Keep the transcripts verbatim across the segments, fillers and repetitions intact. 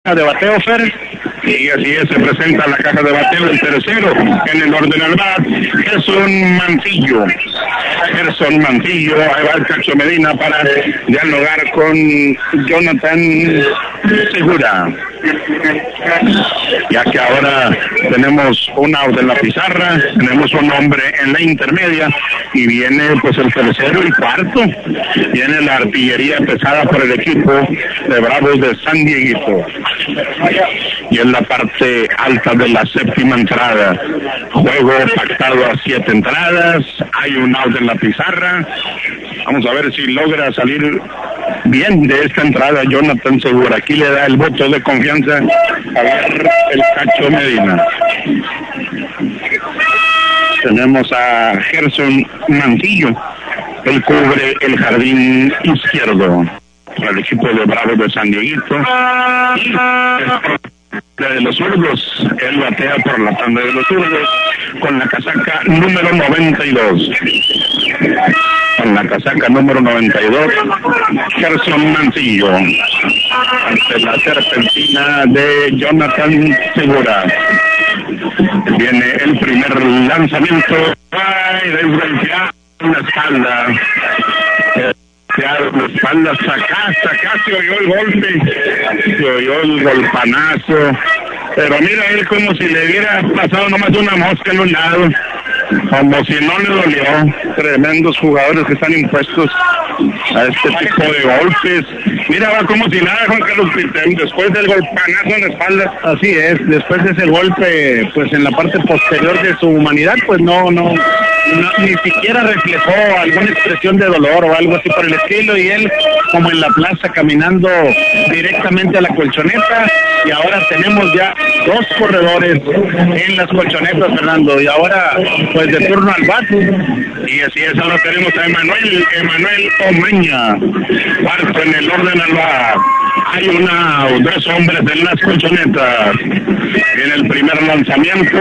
de bateo, Fer. Y así es, se presenta la caja de bateo el tercero en el orden al bat, Gerson Mantillo. Gerson Mantillo, ahí va el Cacho Medina para dialogar con Jonathan Segura. Ya que ahora tenemos un out en la pizarra, tenemos un hombre en la intermedia y viene pues el tercero y cuarto. Viene la artillería pesada por el equipo de Bravos de San Dieguito. Y en la parte alta de la séptima entrada, juego pactado a siete entradas, hay un out en la pizarra. Vamos a ver si logra salir bien de esta entrada Jonathan Segura. Aquí le da el voto de confianza a ver el Cacho Medina. Tenemos a Gerson Mantillo, él cubre el jardín izquierdo para el equipo de Bravos de San Dieguito. De los zurdos, él batea por la tanda de los zurdos con la casaca número noventa y dos. Con la casaca número noventa y dos, Gerson Mantillo. Ante la serpentina de Jonathan Segura. Viene el primer lanzamiento. ¡Ay! Desgolpeado en la espalda. La espalda, acá, acá se oyó el golpe, se oyó el golpanazo, pero mira él como si le hubiera pasado nomás una mosca en un lado, como si no le dolió. Tremendos jugadores que están impuestos a este tipo de golpes. Mira, va como si nada, Juan Carlos Pitén, después del golpanazo en la espalda. Así es, después de ese golpe, pues en la parte posterior de su humanidad, pues no, no, no ni siquiera reflejó alguna expresión de dolor o algo así por el estilo, y él como en la plaza caminando directamente a la colchoneta, y ahora tenemos ya dos corredores en las colchonetas, Fernando, y ahora pues de turno al bat. Y así es, ahora tenemos a Emanuel, Emanuel Omaña, cuarto en el orden al bat. Hay una o dos hombres en las colchonetas. En el primer lanzamiento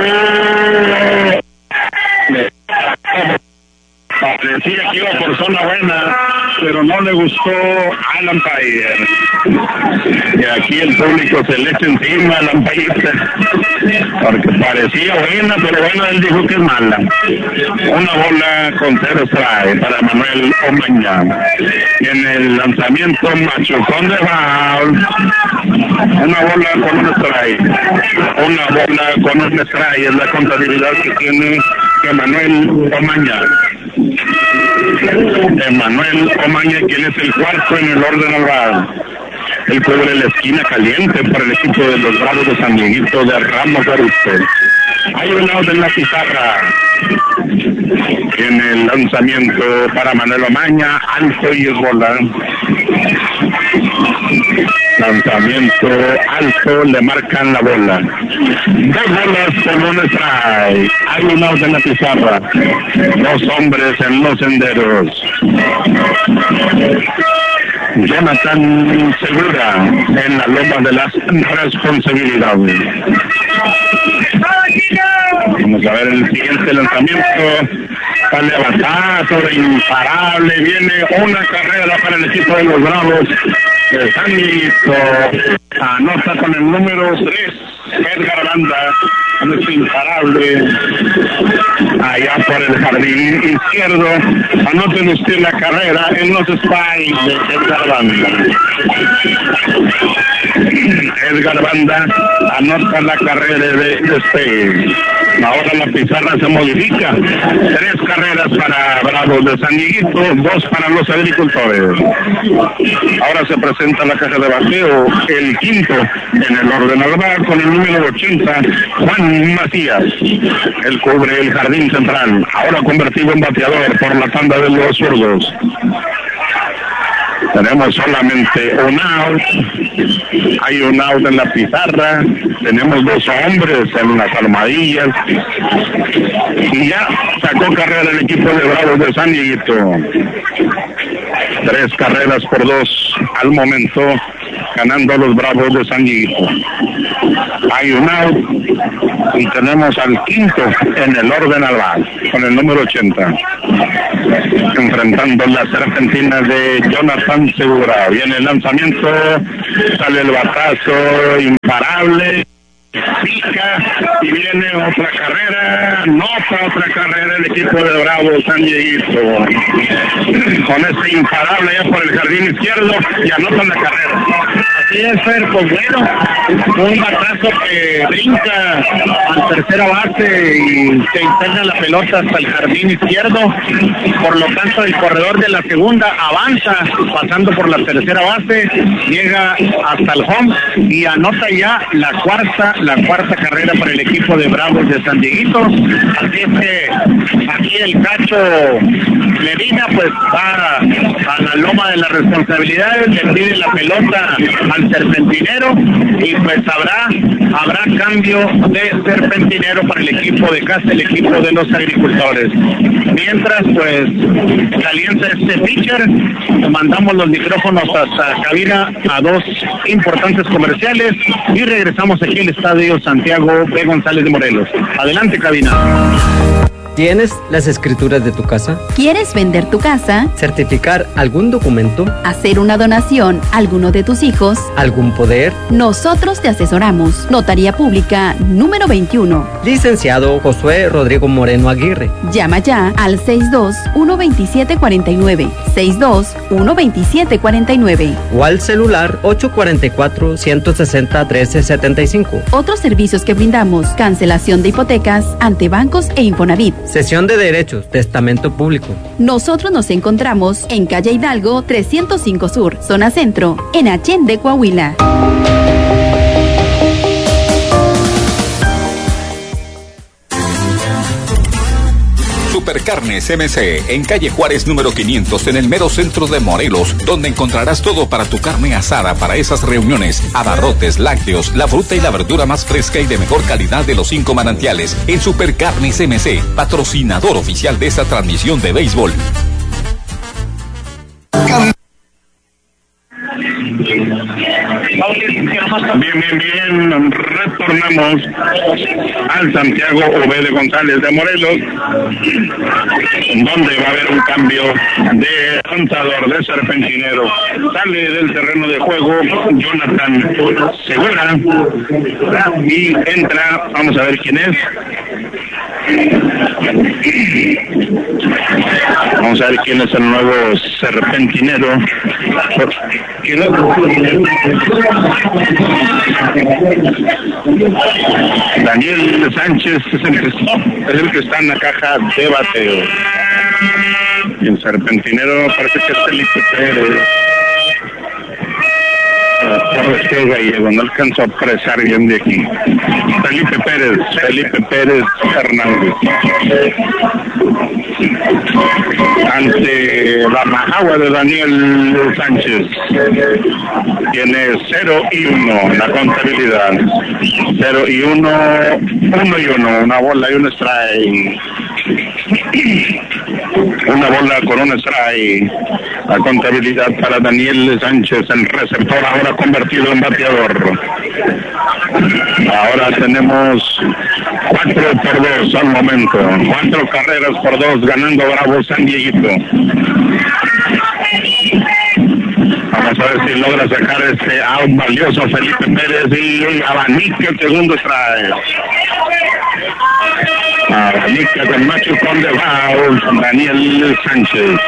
parecía que iba por zona buena, pero no le gustó al umpire. Y aquí el público se le echa encima al umpire, porque parecía buena, pero bueno, él dijo que es mala. Una bola con cero strike para Manuel Omaña. Y en el lanzamiento machucón de foul, una bola con un strike. Una bola con un strike es la contabilidad que tiene Emanuel Omaña. Emanuel Omaña, quien es el cuarto en el orden al bat. Él cubre la esquina caliente para el equipo de los Bravos de San Dieguito de Ramos Aruste. Hay un out en la pizarra. En el lanzamiento para Manuel Omaña, alto y es bola. Lanzamiento alto, le marcan la bola. Dos bolas con un strike. Hay un out en la pizarra. Dos hombres en los senderos. Jonathan Segura en la loma de las responsabilidades. Vamos a ver el siguiente lanzamiento. Sale batazo de imparable. Viene una carrera para el equipo de los Bravos de San Dieguito. Anota con el número tres, Edgar Banda. Es imparable. Allá por el jardín izquierdo. Anoten usted la carrera en los spikes de Edgar Banda. Edgar Banda anota la carrera de despegue. Ahora la pizarra se modifica. Tres carreras para Bravos de San Dieguito, dos para los agricultores. Ahora se presenta la caja de bateo, el quinto en el orden al bat con el número ochenta, Juan Macías. Él cubre el jardín central, ahora convertido en bateador por la tanda de los zurdos. Tenemos solamente un out. Hay un out en la pizarra. Tenemos dos hombres en las almohadillas. Y ya sacó carrera el equipo de Bravos de San Dieguito. Tres carreras por dos al momento, ganando a los Bravos de San Dieguito. Hay un out y tenemos al quinto en el orden al bat, con el número ochenta. Enfrentando las serpentinas de Jonathan Segura. Viene el lanzamiento, sale el batazo imparable. Pica y viene otra carrera, nota otra carrera el equipo de Bravo San Dieguito. Con este imparable ya por el jardín izquierdo y anotan la carrera. Así es, Fer, pues bueno, un batazo que brinca a tercera base y se interna la pelota hasta el jardín izquierdo. Por lo tanto, el corredor de la segunda avanza pasando por la tercera base, llega hasta el home y anota ya la cuarta la cuarta carrera para el equipo de Bravos de San Dieguito. Así es que aquí el Cacho Medina pues va a la loma de las responsabilidades, le pide la pelota al serpentinero y pues habrá habrá cambio de serpentinero para el equipo de casa, el equipo de los agricultores. Mientras pues calienta este pitcher, mandamos los micrófonos hasta cabina a dos importantes comerciales y regresamos aquí al Estadio Santiago B. González de Morelos. Adelante, cabina. ¿Tienes las escrituras de tu casa? ¿Quieres vender tu casa? ¿Certificar algún documento? ¿Hacer una donación a alguno de tus hijos? ¿Algún poder? Nosotros te asesoramos. Notaría Pública número veintiuno. Licenciado Josué Rodrigo Moreno Aguirre. Llama ya al seis dos uno dos siete cuatro nueve, seis dos uno dos siete cuatro nueve. O al celular ocho cuatro cuatro, uno seis cero, uno tres siete cinco. Otros servicios que brindamos: cancelación de hipotecas ante bancos e Infonavit. Cesión de derechos, testamento público. Nosotros nos encontramos en calle Hidalgo trescientos cinco Sur, zona centro, en Achén Coahuila. Supercarnes M C, en calle Juárez número quinientos, en el mero centro de Morelos, donde encontrarás todo para tu carne asada, para esas reuniones, abarrotes, lácteos, la fruta y la verdura más fresca y de mejor calidad de los cinco manantiales. En Supercarnes M C, patrocinador oficial de esta transmisión de béisbol. Bien, bien, bien, retornamos al Santiago O B de González de Morelos, donde va a haber un cambio de lanzador, de serpentinero. Sale del terreno de juego Jonathan Segura y entra, vamos a ver quién es. Vamos a ver quién es el nuevo serpentinero. ¿Quién es? Daniel Sánchez es el, que, es el que está en la caja de bateo. Y el serpentinero parece que es Felipe Pérez. Torres Gallego, no alcanzó a apresar bien de aquí. Felipe Pérez, Felipe Pérez Hernández. Ante la majagua de Daniel Sánchez. Tiene cero y uno la contabilidad. cero y uno, uno y uno, una bola y un strike. Una bola con un strike. La contabilidad para Daniel Sánchez, el receptor ahora convertido en bateador. Ahora tenemos cuatro por dos al momento. Cuatro carreras por dos ganando Bravo San Dieguito. Vamos a ver si logra sacar este out valioso Felipe Pérez y abanica el segundo strike. Abanica con Macho Conde Baus, Daniel Sánchez.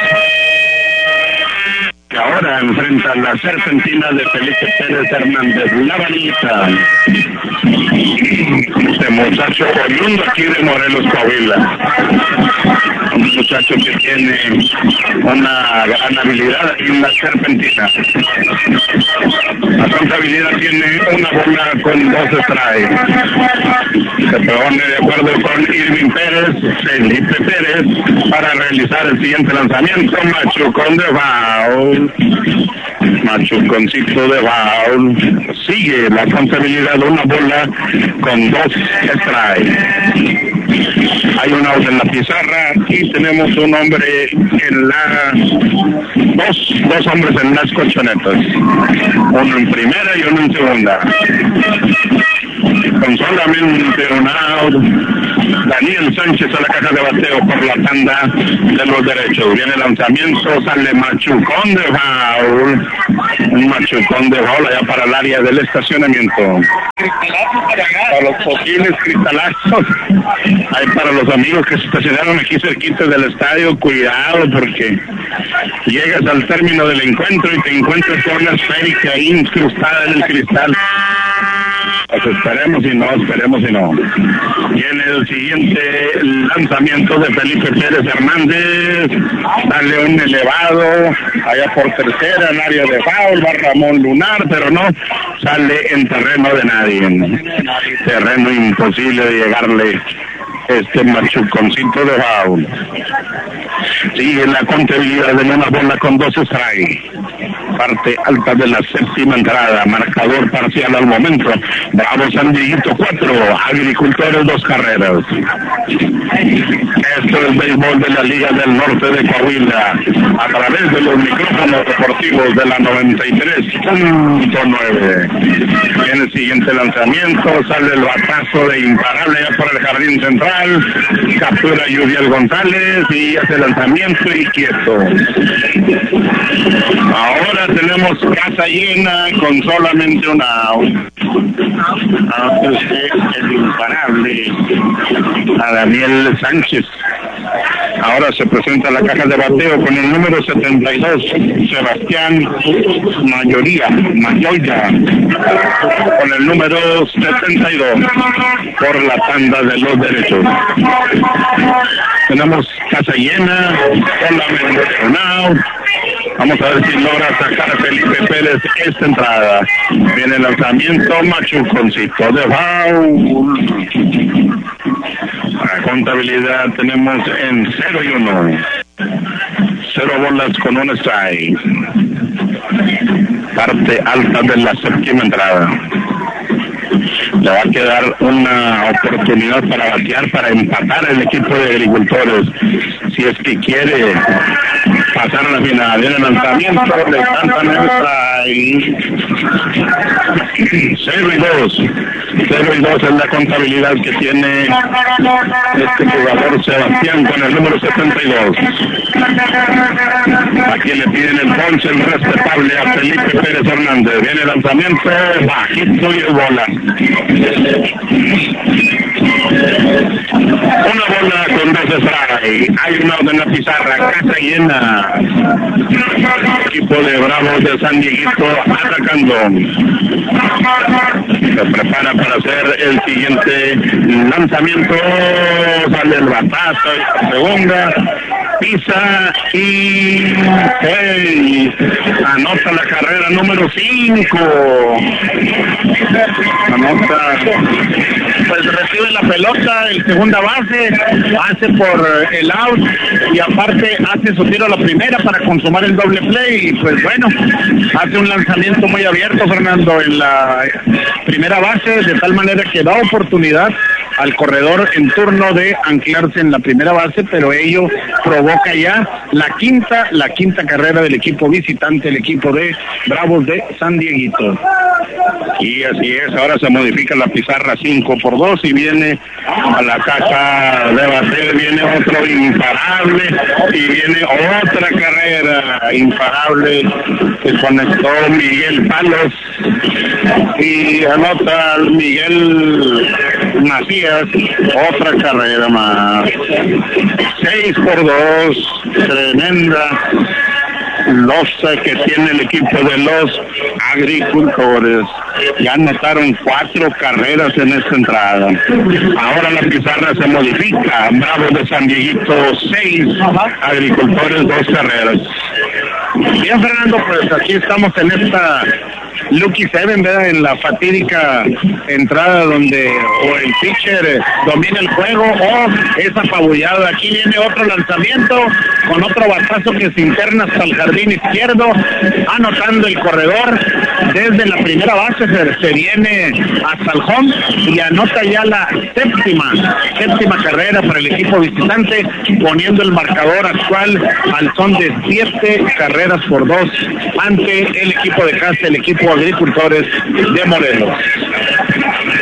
Que ahora enfrenta la serpentina de Felipe Pérez Hernández, la varita. Este muchacho oriundo aquí de Morelos, Coahuila. Un muchacho que tiene una gran habilidad y una serpentina. La contabilidad tiene una bola con dos strikes. Se pone de acuerdo con Irving Pérez, Felipe Pérez, para realizar el siguiente lanzamiento. Machucón de foul. Machuconcito de foul. Sigue la contabilidad de una bola con dos strikes. Hay un out en la pizarra y tenemos un hombre en la... Dos, dos hombres en las colchonetas. Uno en primera y uno en segunda. con solamente un out. Daniel Sánchez a la caja de bateo por la tanda de los derechos. Viene el lanzamiento, sale machucón de foul. Un machucón de foul allá para el área del estacionamiento. Para los posibles cristalazos. Hay para los amigos que se estacionaron aquí cerquita del estadio, cuidado porque llegas al término del encuentro y te encuentras con una esférica incrustada en el cristal. Pues esperemos y no, esperemos y no. Viene el siguiente lanzamiento de Felipe Pérez Hernández. Sale un elevado allá por tercera en área de foul. Va Ramón Lunar, pero no sale en terreno de nadie. Terreno imposible de llegarle este machuconcito de foul. Sigue la contabilidad de una bola con dos strikes. Parte alta de la séptima entrada, marcador parcial al momento. Bravo San Dieguito cuatro, Agricultores dos carreras. Esto es béisbol de la Liga del Norte de Coahuila, a través de los micrófonos deportivos de la noventa y tres punto nueve. En el siguiente lanzamiento sale el batazo de imparable ya por el jardín central, captura Yudiel González y hace el lanzamiento y quieto. Ahora tenemos casa llena con solamente un out. Hace el imparable a Daniel Sánchez. Ahora se presenta la caja de bateo con el número setenta y dos, Sebastián Mayoría, Mayoya, con el número setenta y dos, por la tanda de los derechos. Tenemos casa llena, solamente un out. Vamos a ver si logra sacar a Felipe Pérez esta entrada. Viene el lanzamiento, machuconcito de foul. La contabilidad tenemos en cero y uno. Cero bolas con un strike. Parte alta de la séptima entrada. Le va a quedar una oportunidad para batear, para empatar el equipo de Agricultores. Si es que quiere pasar a la final. Viene el lanzamiento, le cantan el strike. cero y dos. cero y dos es la contabilidad que tiene este jugador Sebastián con el número setenta y dos. Aquí le piden el ponche, el respetable a Felipe Pérez Hernández. Viene el lanzamiento, bajito y el bola. Una bola con dos strikes. Hay un out en la pizarra, casa llena. Equipo de Bravos de San Dieguito atacando. Se prepara para hacer el siguiente lanzamiento. Sale el batazo, segunda, pisa y hey, anota la carrera número cinco. Anota, pues recibe la pelota, el segunda base, hace por el out y aparte hace su tiro a la primera para consumar el doble play. Y pues bueno, hace un lanzamiento muy abierto, Fernando, en la primera base, de tal manera que da oportunidad al corredor en turno de anclarse en la primera base, pero ello provoca ya la quinta, la quinta carrera del equipo visitante, el equipo de Bravos de San Dieguito. Y así es, ahora se modifica la pizarra cinco por dos y viene a la caja de bater, viene otro imparable y viene otra carrera imparable que conectó Miguel Palos y anota Miguel Macías, otra carrera más. seis por dos, tremenda losa que tiene el equipo de los Agricultores. Ya anotaron cuatro carreras en esta entrada. Ahora la pizarra se modifica. Bravos de San Dieguito seis, Agricultores dos carreras. Bien, Fernando, pues aquí estamos en esta Lucky Seven, ¿verdad? En la fatídica entrada donde o el pitcher domina el juego o es apabullado. Aquí viene otro lanzamiento con otro batazo que se interna hasta el jardín izquierdo, anotando el corredor desde la primera base, se, se viene hasta el home y anota ya la séptima, séptima carrera para el equipo visitante, poniendo el marcador actual al son de siete carreras por dos ante el equipo de casa, el equipo Agricultores de Morelos. Y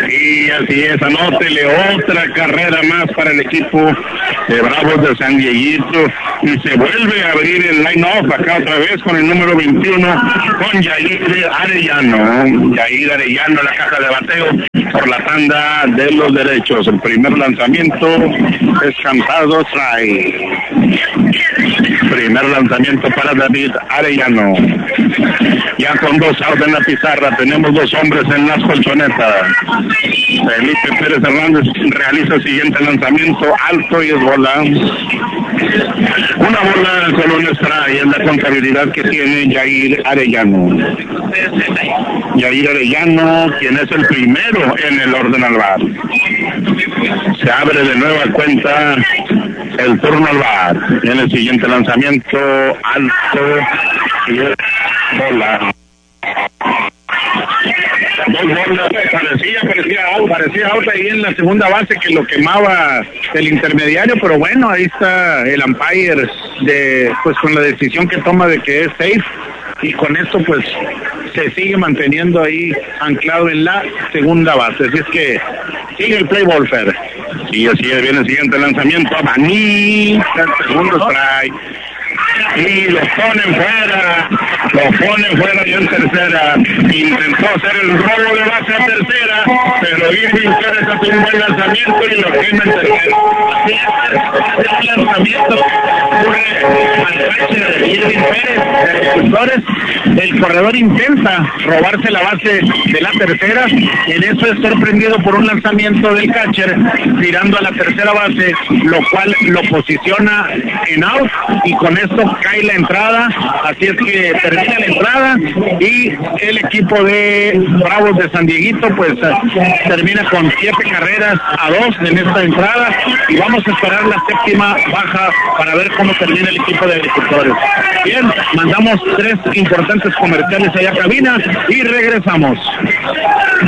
Y así es, anótele otra carrera más para el equipo de Bravos de San Dieguito. Y se vuelve a abrir el line-off acá otra vez con el número veintiuno, con Yair Arellano. Yair Arellano, la caja de bateo por la tanda de los derechos. El primer lanzamiento es cantado, trae. Primer lanzamiento para David Arellano. Ya con dos outs en la pizarra, tenemos dos hombres en las colchonetas. Felipe Pérez Hernández realiza el siguiente lanzamiento, alto y es bola. Una bola con un strike, es la contabilidad que tiene Yair Arellano. Yair Arellano, quien es el primero en el orden al bar. Se abre de nueva cuenta el turno al bar. En el siguiente lanzamiento, alto y es bola. Dos bolas, parecía, parecía out, parecía out ahí en la segunda base que lo quemaba el intermediario, pero bueno, ahí está el umpire de, pues con la decisión que toma de que es safe, y con esto pues se sigue manteniendo ahí anclado en la segunda base, así es que sigue el play ball, Fer. Y así es, viene el siguiente lanzamiento, Maní, el segundo strike. Y lo ponen fuera, lo ponen fuera y en tercera. Intentó hacer el robo de base a tercera, pero Irving Pérez hace un buen lanzamiento y lo quema en tercera. Así es, el lanzamiento ocurre al catcher de Irving Pérez, de los Cultores. El corredor intenta robarse la base de la tercera, en eso es sorprendido por un lanzamiento del catcher tirando a la tercera base, lo cual lo posiciona en out, y con esto cae la entrada, así es que termina la entrada y el equipo de Bravos de San Dieguito pues termina con siete carreras a dos en esta entrada, y vamos a esperar la séptima baja para ver cómo termina el equipo de Agricultores. Bien, mandamos tres importantes comerciales allá a cabina y regresamos.